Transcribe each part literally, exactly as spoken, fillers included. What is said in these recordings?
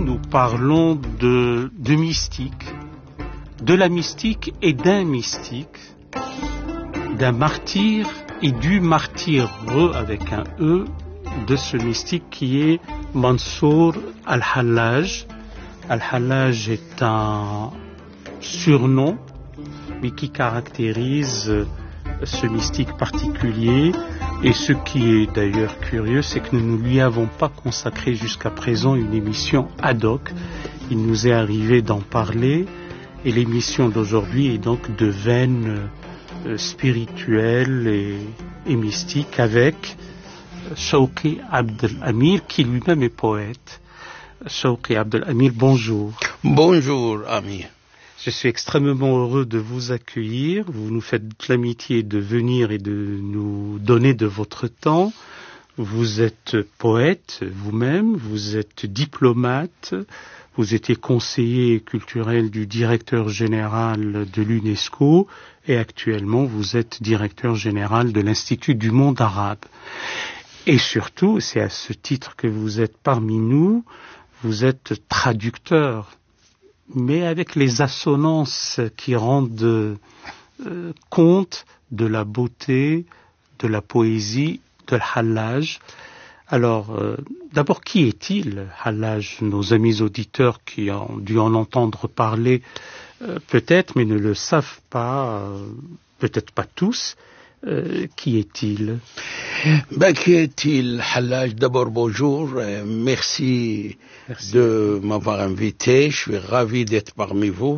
nous parlons de, de mystique, de la mystique et d'un mystique, d'un martyr et du martyr avec un E, de ce mystique qui est Mansour al-Hallaj. Al-Hallaj est un surnom, mais qui caractérise ce mystique particulier. Et ce qui est d'ailleurs curieux, c'est que nous ne lui avons pas consacré jusqu'à présent une émission ad hoc. Il nous est arrivé d'en parler, et l'émission d'aujourd'hui est donc de veine euh, spirituelle et, et mystique avec Shawki Abdelamir, qui lui-même est poète. Shawki Abdelamir, bonjour. Bonjour, Amir. Je suis extrêmement heureux de vous accueillir. Vous nous faites l'amitié de venir et de nous donner de votre temps. Vous êtes poète vous-même, vous êtes diplomate, vous étiez conseiller culturel du directeur général de l'UNESCO et actuellement vous êtes directeur général de l'Institut du monde arabe. Et surtout, c'est à ce titre que vous êtes parmi nous, vous êtes traducteur, mais avec les assonances qui rendent euh, compte de la beauté, de la poésie de Hallaj. Alors, euh, d'abord, qui est-il, Hallaj? Nos amis auditeurs qui ont dû en entendre parler, euh, peut-être, mais ne le savent pas, euh, peut-être pas tous. Euh, qui est-il? Ben, qui est-il, Hallaj? D'abord, bonjour, et merci, merci de m'avoir invité. Je suis ravi d'être parmi vous.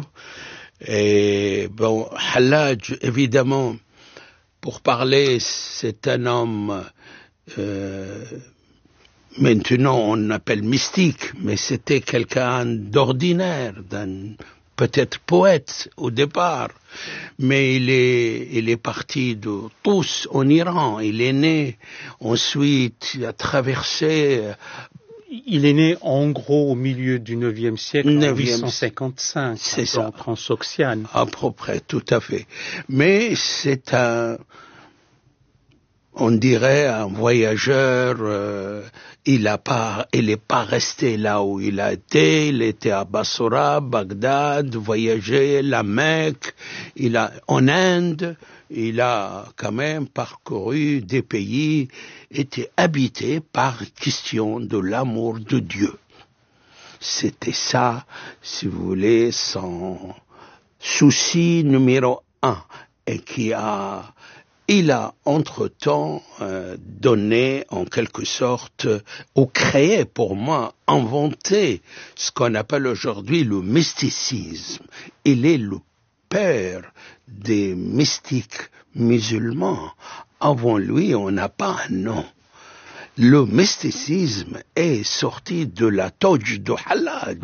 Et bon, Hallaj, évidemment, pour parler, c'est un homme, euh, maintenant on appelle mystique, mais c'était quelqu'un d'ordinaire, d'un peut-être poète au départ, mais il est, il est parti de Tous en Iran. Il est né, ensuite il a traversé. Il est né en gros au milieu du neuvième siècle, en huit cent cinquante-cinq, c'est ça, en Transoxiane. À peu près, tout à fait. Mais c'est un, on dirait un voyageur. Euh, il a pas, il n'est pas resté là où il a été. Il était à Bassora, Bagdad, voyagé, la Mecque, il a en Inde. Il a quand même parcouru des pays, été habité par question de l'amour de Dieu. C'était ça, si vous voulez, son souci numéro un, et qui a Il a entre-temps euh, donné, en quelque sorte, ou créé pour moi, inventé ce qu'on appelle aujourd'hui le mysticisme. Il est le père des mystiques musulmans. Avant lui, on n'a pas un nom. Le mysticisme est sorti de la toge de Hallaj.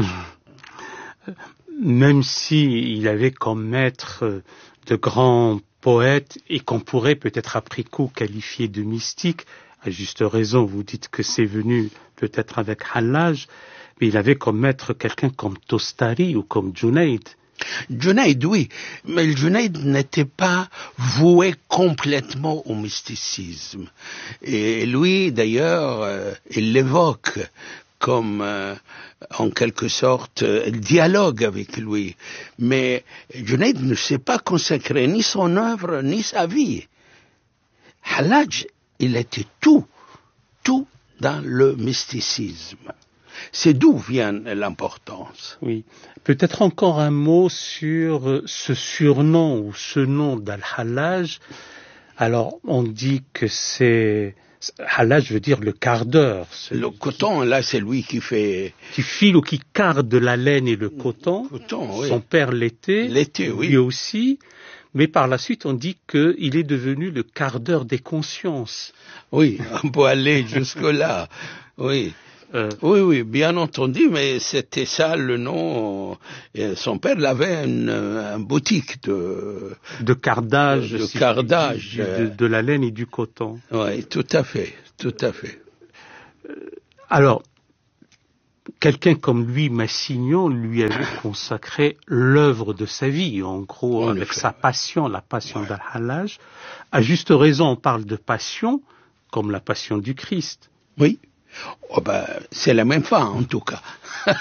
Même si il avait comme maître de grands poète et qu'on pourrait peut-être après coup qualifier de mystique, à juste raison, vous dites que c'est venu peut-être avec Hallaj, mais il avait comme maître quelqu'un comme Tostari ou comme Junayd. Junayd, oui, mais le Junayd n'était pas voué complètement au mysticisme. Et lui, d'ailleurs, euh, il l'évoque comme, euh, en quelque sorte, euh, dialogue avec lui. Mais Junayd ne s'est pas consacré ni son œuvre, ni sa vie. Hallaj, il était tout, tout dans le mysticisme. C'est d'où vient l'importance. Oui. Peut-être encore un mot sur ce surnom ou ce nom d'Al-Hallaj. Alors, on dit que c'est... Hallaj veut dire le cardeur. Le coton, là, c'est lui qui fait... Qui file ou qui carde de la laine et le coton. Coton, oui. Son père l'était. L'était, oui. Lui aussi. Mais par la suite, on dit qu'il est devenu le cardeur des consciences. Oui, on peut aller jusque-là. Oui. Euh, oui, oui, bien entendu, mais c'était ça le nom. Et son père avait une, une boutique de... De cardage. De, de cardage. De, de, de la laine et du coton. Oui, tout à fait, tout à fait. Alors, quelqu'un comme lui, Massignon, lui avait consacré l'œuvre de sa vie, en gros, en avec effet. Sa passion, la passion ouais. d'Al-Hallaj. À juste raison, on parle de passion, comme la passion du Christ. Oui. Oh ben, c'est la même fin, en tout cas.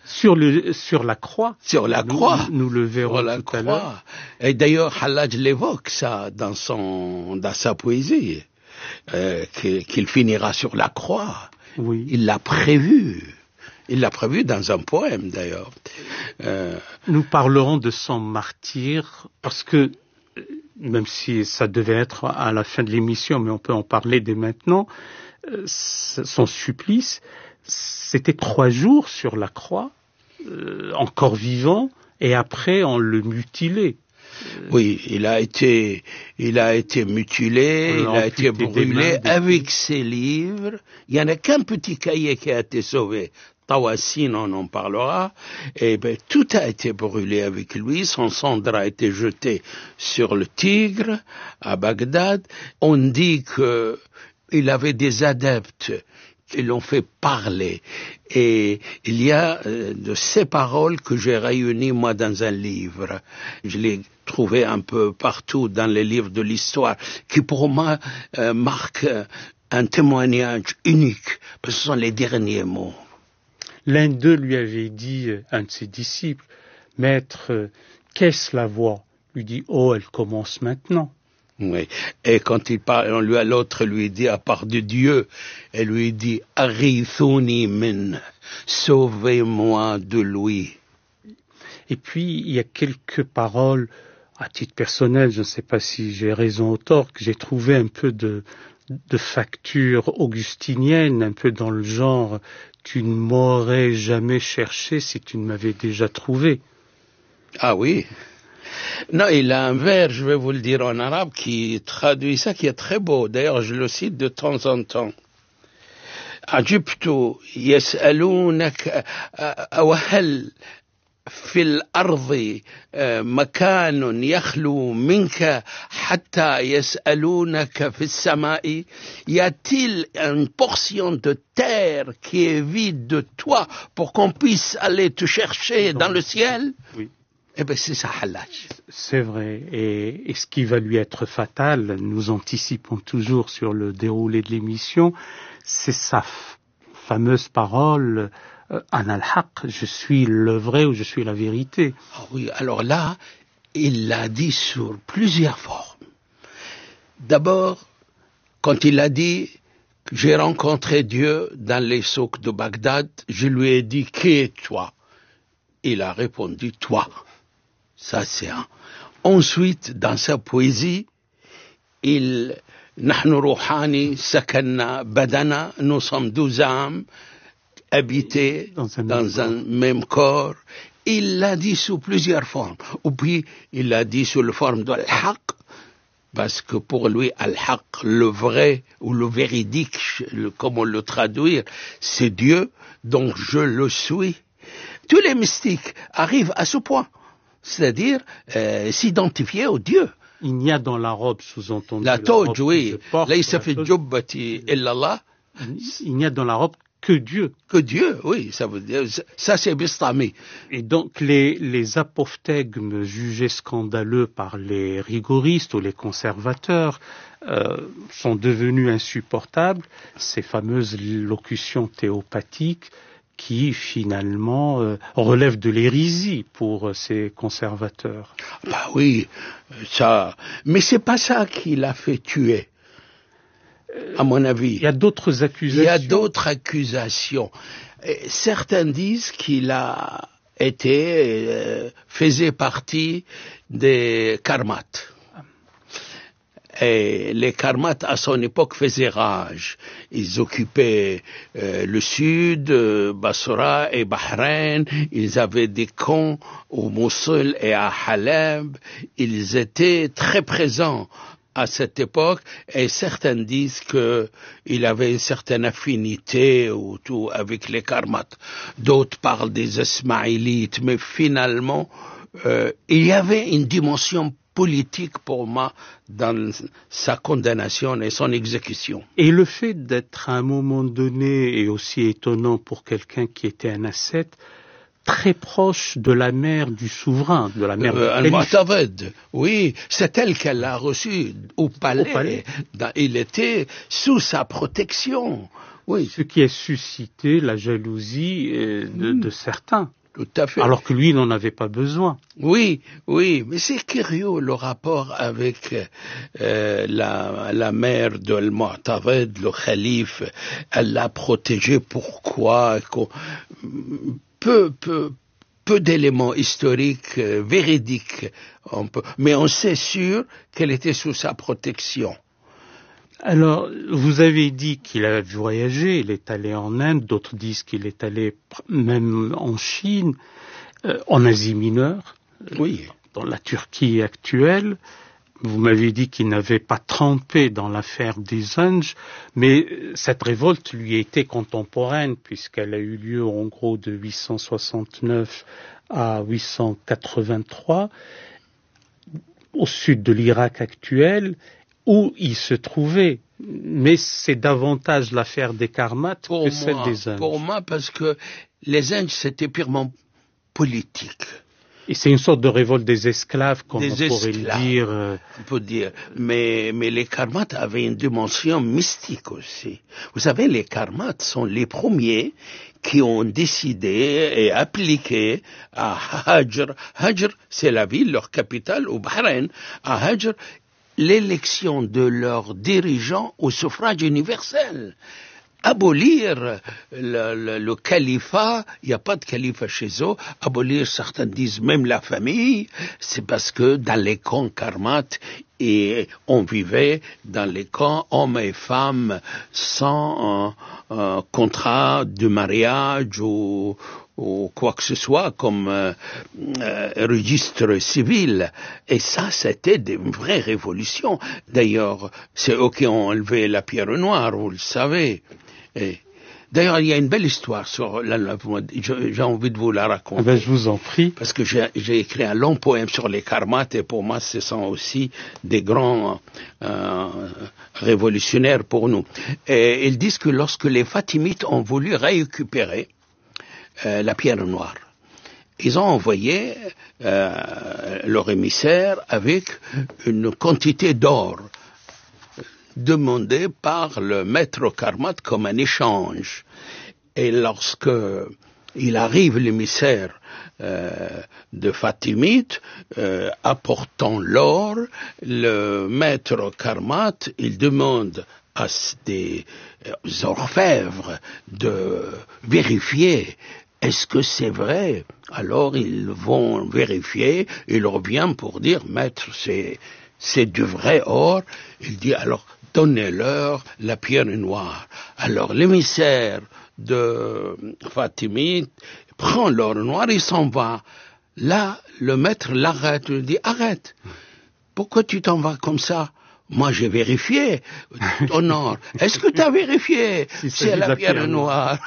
Sur, le, sur la croix. Sur la nous, croix. Nous le verrons la tout croix. à l'heure. Et d'ailleurs, Hallaj l'évoque ça dans, son, dans sa poésie, euh, qu'il finira sur la croix. Oui. Il l'a prévu. Il l'a prévu dans un poème, d'ailleurs. Euh... Nous parlerons de son martyre, parce que, même si ça devait être à la fin de l'émission, mais on peut en parler dès maintenant, euh, son supplice, c'était trois jours sur la croix, euh, encore vivant, et après on le mutilait. Euh... Oui, il a été, il a été mutilé, il a été brûlé avec ses livres. Il n'y en a qu'un petit cahier qui a été sauvé. Tawassin, on en parlera, et ben, tout a été brûlé avec lui, son cendre a été jeté sur le Tigre, à Bagdad. On dit qu'il avait des adeptes qui l'ont fait parler, et il y a euh, de ces paroles que j'ai réunies moi dans un livre. Je l'ai trouvé un peu partout dans les livres de l'histoire, qui pour moi euh, marquent un témoignage unique, parce que ce sont les derniers mots. L'un d'eux lui avait dit, un de ses disciples, « Maître, qu'est-ce la voix ?» Il lui dit, « Oh, elle commence maintenant. » Oui. Et quand il parle, on lui, l'autre lui dit, à part de Dieu, elle lui dit, « Arithuni min, sauvez-moi de lui. » Et puis, il y a quelques paroles, à titre personnel, je ne sais pas si j'ai raison ou tort, que j'ai trouvé un peu de, de facture augustinienne, un peu dans le genre « Tu ne m'aurais jamais cherché si tu ne m'avais déjà trouvé. » Ah oui. Non, il a un vers, je vais vous le dire en arabe, qui traduit ça, qui est très beau. D'ailleurs, je le cite de temps en temps. عجبت يسألونك وهل في الأرض مكان يخلو منك حتى يسألونك في السماء. Y a-t-il une portion de terre qui est vide de toi pour qu'on puisse aller te chercher dans, dans le ciel? Oui. Eh bien, c'est ça, Hallaj. C'est vrai. Et, et ce qui va lui être fatal, nous anticipons toujours sur le déroulé de l'émission, c'est sa f- fameuse parole euh, « Ana al-haq », je suis le vrai ou je suis la vérité. Ah oui, alors là, il l'a dit sur plusieurs formes. D'abord, quand il a dit « J'ai rencontré Dieu dans les souks de Bagdad », je lui ai dit « Qui es-toi » Il a répondu « Toi ». Ça, c'est un. Ensuite, dans sa poésie, il, نحن روحاني سكننا بدنا, nous sommes douze âmes habités dans un, dans un même corps. Il l'a dit sous plusieurs formes. Ou puis, il l'a dit sous la forme de al-haq, parce que pour lui, al-haq, le vrai ou le véridique, le, comment le traduire, c'est Dieu, donc je le suis. Tous les mystiques arrivent à ce point. C'est-à-dire euh, s'identifier au Dieu. Il n'y a dans la robe, sous-entendu, la toge, oui. Il n'y a dans la robe que Dieu. Que Dieu, oui. Ça, veut dire, ça c'est Bistami. Et donc les, les apophthegmes jugés scandaleux par les rigoristes ou les conservateurs euh, sont devenus insupportables. Ces fameuses locutions théopathiques qui finalement euh, relève de l'hérésie pour euh, ces conservateurs. Bah oui, ça. Mais c'est pas ça qui l'a fait tuer, à mon avis. Il y a d'autres accusations. Il y a d'autres accusations. Et certains disent qu'il a été, euh, faisait partie des karmates. Et les karmates, à son époque, faisaient rage. Ils occupaient euh, le sud, euh, Basra et Bahreïn. Ils avaient des camps au Mossoul et à Haleb. Ils étaient très présents à cette époque. Et certains disent qu'il avait une certaine affinité ou tout avec les karmates. D'autres parlent des Ismaélites. Mais finalement, euh, il y avait une dimension politique pour moi dans sa condamnation et son exécution. Et le fait d'être à un moment donné, et aussi étonnant pour quelqu'un qui était un ascète, très proche de la mère du souverain, de la mère euh, du Al-Mu'tawid, oui, c'est elle qu'elle l'a reçu au palais. Au palais. Dans, il était sous sa protection. Oui. Ce qui a suscité la jalousie de, mmh. de certains. tout à fait. Alors que lui, il n'en avait pas besoin. Oui, oui, mais c'est curieux le rapport avec euh, la, la mère de Al-Mu'tadid, le calife. Elle l'a protégée. Pourquoi? Peu, peu, peu d'éléments historiques, euh, véridiques, on peut, mais on sait sûr qu'elle était sous sa protection. Alors, vous avez dit qu'il a voyagé, il est allé en Inde, d'autres disent qu'il est allé même en Chine, euh, en Asie mineure, oui. dans la Turquie actuelle. Vous m'avez dit qu'il n'avait pas trempé dans l'affaire des Anges, mais cette révolte lui était contemporaine, puisqu'elle a eu lieu en gros de huit cent soixante-neuf à huit cent quatre-vingt-trois, au sud de l'Irak actuel, où il se trouvait. Mais c'est davantage l'affaire des Karmates que moi, celle des Anges. Pour moi, parce que les Anges, c'était purement politique. Et c'est une sorte de révolte des esclaves, comme des on pourrait esclaves, le dire. Euh... On peut dire. Mais, mais les Karmates avaient une dimension mystique aussi. Vous savez, les Karmates sont les premiers qui ont décidé et appliqué à Hajr. Hajr, c'est la ville, leur capitale, au Bahreïn. À Hajr, l'élection de leurs dirigeants au suffrage universel. Abolir le, le, le califat, il n'y a pas de califat chez eux, abolir, certains disent même la famille, c'est parce que dans les camps karmates, et on vivait dans les camps hommes et femmes sans un, un contrat de mariage ou, ou quoi que ce soit comme euh, euh, registre civil. Et ça, c'était une vraie révolution. D'ailleurs, c'est eux qui ont enlevé la pierre noire, vous le savez. Et d'ailleurs, il y a une belle histoire sur la, la, j'ai envie de vous la raconter. Ah ben, je vous en prie. Parce que j'ai, j'ai écrit un long poème sur les Karmates et pour moi, ce sont aussi des grands euh, révolutionnaires pour nous. Et ils disent que lorsque les Fatimites ont voulu récupérer euh, la pierre noire, ils ont envoyé euh, leur émissaire avec une quantité d'or demandé par le maître karmate comme un échange. Et lorsque il arrive l'émissaire euh, de Fatimite, euh, apportant l'or, le maître karmate, il demande à des orfèvres de vérifier est-ce que c'est vrai. Alors ils vont vérifier, il revient pour dire maître, c'est c'est du vrai or. Il dit alors donnez-leur la pierre noire. Alors l'émissaire de Fatimite prend l'or noir, il s'en va. Là, le maître l'arrête, il dit arrête. Pourquoi tu t'en vas comme ça? Moi, j'ai vérifié ton or. Est-ce que tu as vérifié? Si c'est la, la pierre, pierre noire.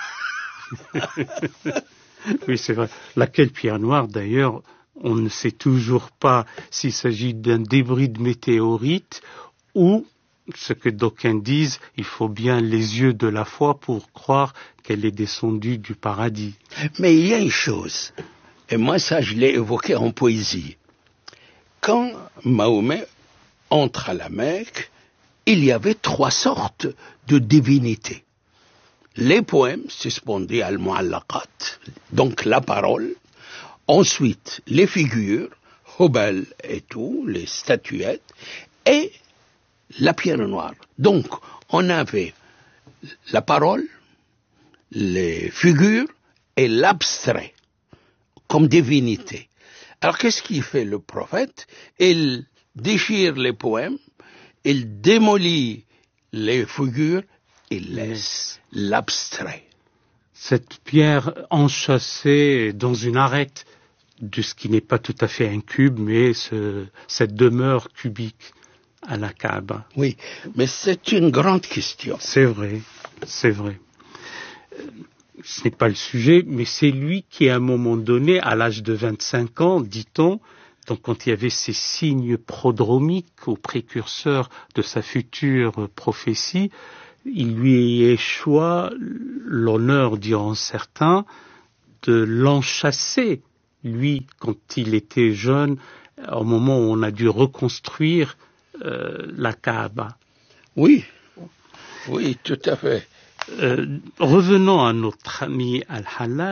Oui, c'est vrai. Laquelle pierre noire, d'ailleurs, on ne sait toujours pas s'il s'agit d'un débris de météorite ou, ce que d'aucuns disent, il faut bien les yeux de la foi pour croire qu'elle est descendue du paradis. Mais il y a une chose, et moi ça je l'ai évoqué en poésie. Quand Mahomet entre à la Mecque, il y avait trois sortes de divinités. Les poèmes suspendus al-mu'allaqat, donc la parole. Ensuite, les figures, Hubal et tout, les statuettes, et la pierre noire. Donc, on avait la parole, les figures et l'abstrait, comme divinité. Alors, qu'est-ce qu'il fait le prophète? Il déchire les poèmes, il démolit les figures, il laisse l'abstrait. Cette pierre enchâssée dans une arête de ce qui n'est pas tout à fait un cube, mais ce, cette demeure cubique à la Kaaba. Oui, mais c'est une grande question. C'est vrai, c'est vrai. Ce n'est pas le sujet, mais c'est lui qui, à un moment donné, à l'âge de vingt-cinq ans, dit-on, donc quand il y avait ces signes prodromiques aux précurseurs de sa future prophétie, il lui échoua l'honneur, diront certains, de l'enchasser, lui, quand il était jeune, au moment où on a dû reconstruire euh, la Kaaba. Oui, oui, tout à fait. Euh, revenons à notre ami Al-Hallaj.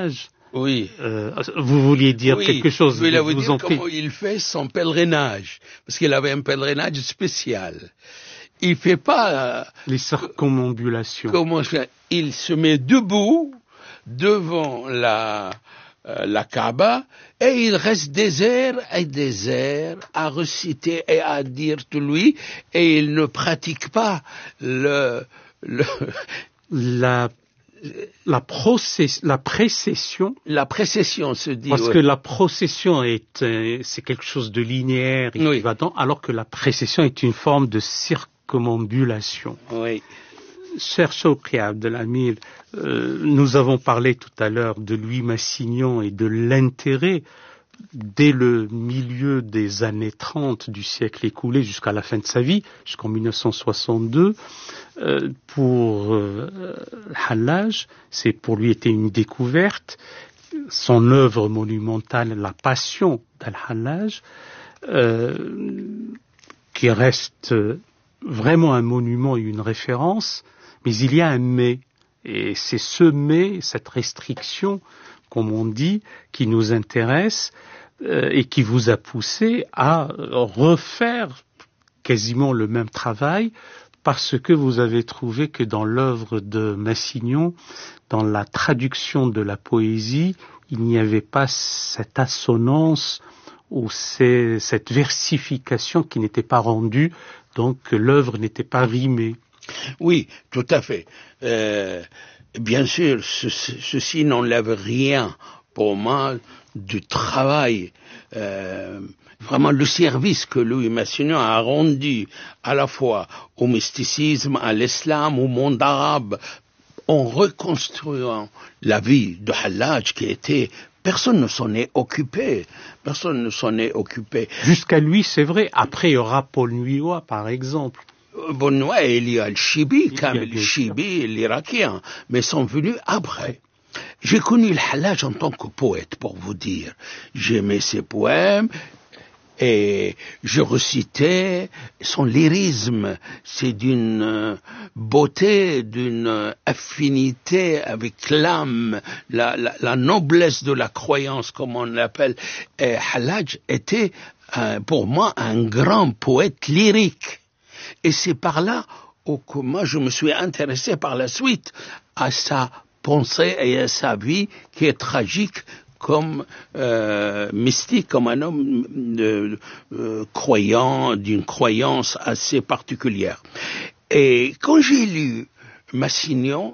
Oui. Euh, vous vouliez dire oui, quelque chose? Je voulais vous, vous dire en comment il fait son pèlerinage, parce qu'il avait un pèlerinage spécial. Il fait pas euh, les circumambulations. Comment il se met debout devant la euh, la Kaaba et il reste des heures et des heures à réciter et à dire tout lui, et il ne pratique pas le, le la la process, la précession. La précession se dit. Parce ouais. que la procession est euh, c'est quelque chose de linéaire et oui. qui va dans, alors que la précession est une forme de circumambulation. Oui. Cher Shawqi Abdelamil, euh, nous avons parlé tout à l'heure de Louis Massignon et de l'intérêt dès le milieu des années trente du siècle écoulé jusqu'à la fin de sa vie, jusqu'en mille neuf cent soixante-deux, euh, pour euh, Hallaj, c'est pour lui était une découverte. Son œuvre monumentale, La Passion d'Al-Hallaj, euh, qui reste vraiment un monument et une référence, mais il y a un mais, et c'est ce mais, cette restriction, comme on dit, qui nous intéresse euh, et qui vous a poussé à refaire quasiment le même travail, parce que vous avez trouvé que dans l'œuvre de Massignon, dans la traduction de la poésie, il n'y avait pas cette assonance ou c'est, cette versification qui n'était pas rendue, donc l'œuvre n'était pas rimée. Oui, tout à fait. Euh, bien sûr, ce, ceci n'enlève rien pour moi du travail, euh, vraiment le service que Louis Massignon a rendu à la fois au mysticisme, à l'islam, au monde arabe, en reconstruisant la vie de Hallaj qui était... Personne ne s'en est occupé. Personne ne s'en est occupé. Jusqu'à lui, c'est vrai. Après, il y aura Paul Nuyoa, par exemple. Bon, ouais, il y a le Chibi, Kamel Chibi, l'Irakien, mais sont venus après. J'ai connu le Hallaj en tant que poète, pour vous dire. J'aimais ses poèmes et je récitais son lyrisme. C'est d'une beauté, d'une affinité avec l'âme, la, la, la noblesse de la croyance, comme on l'appelle. Et Hallaj était, euh, pour moi, un grand poète lyrique. Et c'est par là que moi je me suis intéressé par la suite à sa pensée et à sa vie qui est tragique comme euh, mystique, comme un homme de, euh, croyant, d'une croyance assez particulière. Et quand j'ai lu Massignon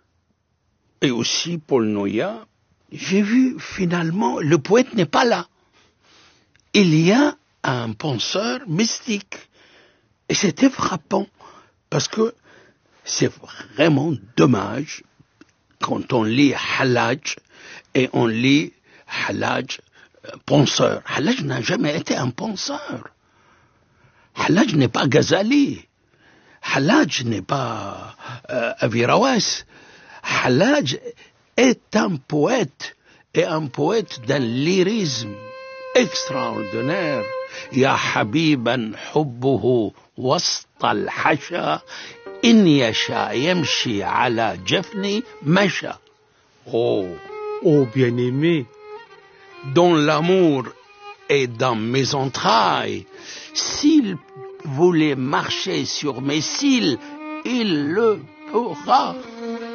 et aussi Paul Nuyoa, j'ai vu finalement le poète n'est pas là. Il y a un penseur mystique. Et c'était frappant, parce que c'est vraiment dommage quand on lit Hallaj et on lit Hallaj euh, penseur. Hallaj n'a jamais été un penseur. Hallaj n'est pas Ghazali. Hallaj n'est pas euh, Avirawas. Hallaj est un poète, et un poète d'un lyrisme extraordinaire. Ya habiban hubbuhu وسط الحشا إن يشاء يمشي على جفني مشى. Oh, oh bien-aimé, dont l'amour est dans mes entrailles. S'il voulait marcher sur mes cils, il le pourra.